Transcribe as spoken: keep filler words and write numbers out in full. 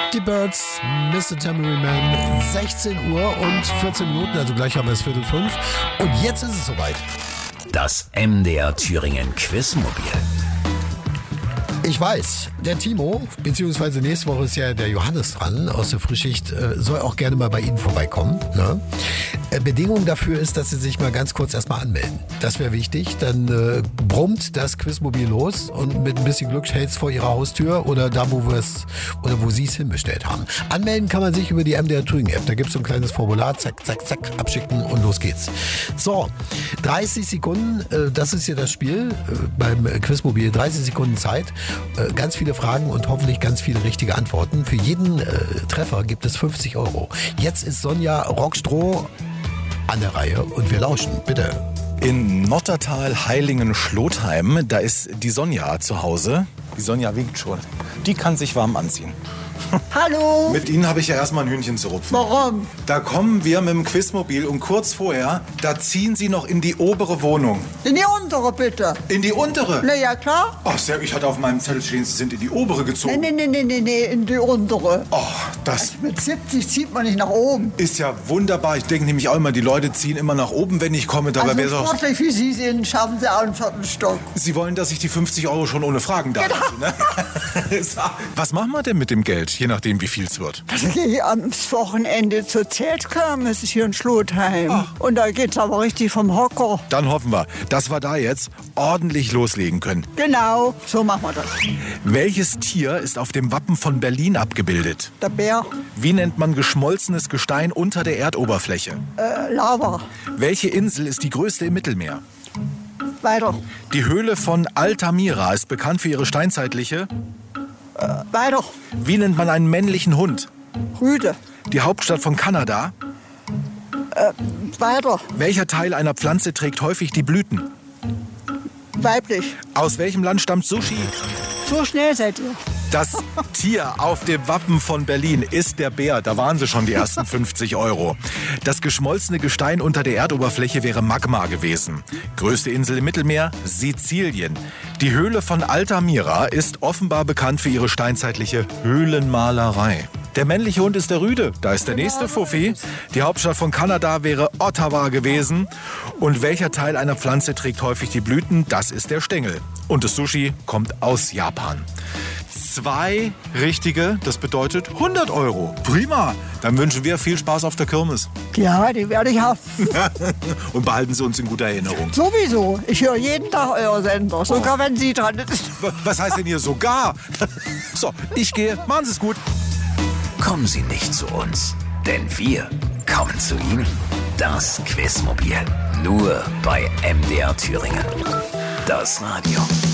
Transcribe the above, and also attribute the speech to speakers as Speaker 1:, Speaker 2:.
Speaker 1: Die Birds, Mister Tambourine Man, sechzehn Uhr und vierzehn Minuten, also gleich haben wir es Viertel fünf. Und jetzt ist es soweit.
Speaker 2: Das M D R Thüringen Quizmobil.
Speaker 1: Ich weiß, der Timo, beziehungsweise nächste Woche ist ja der Johannes dran aus der Frühschicht, äh, soll auch gerne mal bei Ihnen vorbeikommen. Ne? Äh, Bedingung dafür ist, dass Sie sich mal ganz kurz erstmal anmelden. Das wäre wichtig. Dann äh, brummt das Quizmobil los und mit ein bisschen Glück hält es vor Ihrer Haustür oder da, wo wir es oder wo Sie es hinbestellt haben. Anmelden kann man sich über die M D R Thüringen App. Da gibt es so ein kleines Formular, zack, zack, zack, abschicken und los geht's. So, dreißig Sekunden, äh, das ist hier das Spiel äh, beim Quizmobil. dreißig Sekunden Zeit. Ganz viele Fragen und hoffentlich ganz viele richtige Antworten. Für jeden äh, Treffer gibt es fünfzig Euro. Jetzt ist Sonja Rockstroh an der Reihe und wir lauschen. Bitte.
Speaker 3: In Nottertal, Heilingen, Schlotheim, da ist die Sonja zu Hause. Die Sonja winkt schon. Die kann sich warm anziehen.
Speaker 4: Hallo.
Speaker 3: Mit Ihnen habe ich ja erstmal ein Hühnchen zu rupfen.
Speaker 4: Warum?
Speaker 3: Da kommen wir mit dem Quizmobil und kurz vorher, da ziehen Sie noch in die obere Wohnung.
Speaker 4: In die untere, bitte.
Speaker 3: In die untere?
Speaker 4: Na ja, klar.
Speaker 3: Ach, sehr, ich hatte auf meinem Zettel stehen, Sie sind in die obere gezogen.
Speaker 4: Nee, nee, nee, nee, nee, in die untere.
Speaker 3: Oh, das
Speaker 4: Mit siebzig zieht man nicht nach oben.
Speaker 3: ist ja wunderbar. Ich denke nämlich auch immer, die Leute ziehen immer nach oben, wenn ich komme. Dabei
Speaker 4: Also
Speaker 3: wäre es auch...
Speaker 4: sportlich wie Sie sind, schaffen Sie auch einen vierten Stock.
Speaker 3: Sie wollen, dass ich die fünfzig Euro schon ohne Fragen da
Speaker 4: Genau.
Speaker 3: lasse, ne? Was machen wir denn mit dem Geld, je nachdem, wie viel es wird?
Speaker 4: Also gehe ich am Wochenende zur Zeltkirmes hier in Schlotheim.
Speaker 3: Ach.
Speaker 4: Und da geht's aber richtig vom Hocker.
Speaker 3: Dann hoffen wir, dass wir da jetzt ordentlich loslegen können.
Speaker 4: Genau, so machen wir das.
Speaker 3: Welches Tier ist auf dem Wappen von Berlin abgebildet?
Speaker 4: Der Bär,
Speaker 3: Wie nennt man geschmolzenes Gestein unter der Erdoberfläche?
Speaker 4: äh, Lava.
Speaker 3: Welche Insel ist die größte im Mittelmeer?
Speaker 4: Weiter,
Speaker 3: Die Höhle von Altamira ist bekannt für ihre steinzeitliche...
Speaker 4: weiter.
Speaker 3: Wie nennt man einen männlichen Hund?
Speaker 4: Rüde,
Speaker 3: Die Hauptstadt von Kanada.
Speaker 4: weiter.
Speaker 3: Welcher Teil einer Pflanze trägt häufig die Blüten?
Speaker 4: Weiblich.
Speaker 3: Aus welchem Land stammt Sushi?
Speaker 4: So schnell seid ihr.
Speaker 3: Das Tier auf dem Wappen von Berlin ist der Bär. Da waren sie schon, die ersten fünfzig Euro. Das geschmolzene Gestein unter der Erdoberfläche wäre Magma gewesen. Größte Insel im Mittelmeer? Sizilien. Die Höhle von Altamira ist offenbar bekannt für ihre steinzeitliche Höhlenmalerei. Der männliche Hund ist der Rüde. Da ist der nächste Fuffi. Die Hauptstadt von Kanada wäre Ottawa gewesen. Und welcher Teil einer Pflanze trägt häufig die Blüten? Das ist der Stängel. Und das Sushi kommt aus Japan. Zwei richtige, das bedeutet hundert Euro. Prima. Dann wünschen wir viel Spaß auf der Kirmes.
Speaker 4: Ja, die werde ich haben.
Speaker 3: Und behalten Sie uns in guter Erinnerung.
Speaker 4: Sowieso. Ich höre jeden Tag euer Sender, sogar wenn Sie dran sind.
Speaker 3: Was heißt denn hier sogar? So, ich gehe. Machen Sie es gut.
Speaker 2: Kommen Sie nicht zu uns, denn wir kommen zu Ihnen. Das Quizmobil. Nur bei M D R Thüringen. Das Radio.